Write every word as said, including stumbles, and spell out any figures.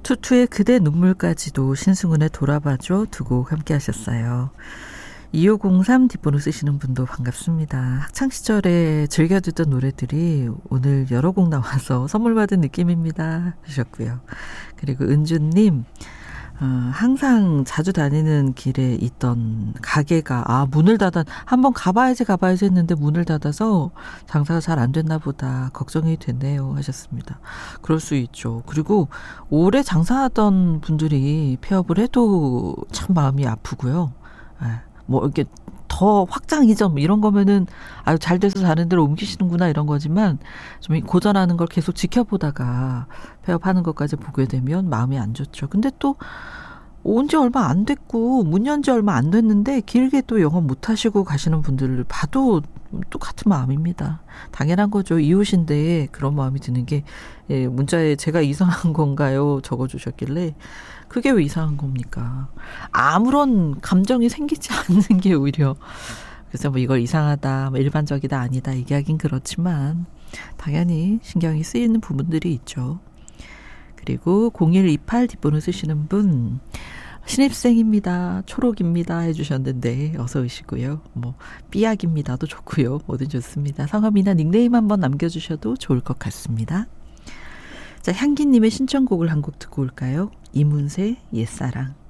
투투의 그대 눈물까지도 신승훈의 돌아봐줘 두 곡 함께 하셨어요. 이오공삼 뒷번호 쓰시는 분도 반갑습니다. 학창시절에 즐겨 듣던 노래들이 오늘 여러 곡 나와서 선물 받은 느낌입니다 하셨고요. 그리고 은주님, 어, 항상 자주 다니는 길에 있던 가게가 아 문을 닫아 한번 가봐야지 가봐야지 했는데 문을 닫아서 장사가 잘 안 됐나 보다 걱정이 되네요 하셨습니다. 그럴 수 있죠. 그리고 오래 장사하던 분들이 폐업을 해도 참 마음이 아프고요. 네. 뭐 이렇게 더 확장 이전 이런 거면은 아유 잘 돼서 다른 데로 옮기시는구나 이런 거지만 좀 고전하는 걸 계속 지켜보다가 폐업하는 것까지 보게 되면 마음이 안 좋죠. 근데 또 온 지 얼마 안 됐고 문 연 지 얼마 안 됐는데 길게 또 영업 못 하시고 가시는 분들을 봐도 똑같은 마음입니다. 당연한 거죠. 이웃인데 그런 마음이 드는 게 예, 문자에 제가 이상한 건가요? 적어주셨길래 그게 왜 이상한 겁니까? 아무런 감정이 생기지 않는 게 오히려 그래서 뭐 이걸 이상하다, 뭐 일반적이다, 아니다 얘기하긴 그렇지만 당연히 신경이 쓰이는 부분들이 있죠. 그리고 공일이팔 뒷번호 쓰시는 분 신입생입니다. 초록입니다 해주셨는데 어서 오시고요. 뭐 삐약입니다도 좋고요. 뭐든 좋습니다. 성함이나 닉네임 한번 남겨주셔도 좋을 것 같습니다. 자, 향기님의 신청곡을 한 곡 듣고 올까요? 이문세 옛사랑.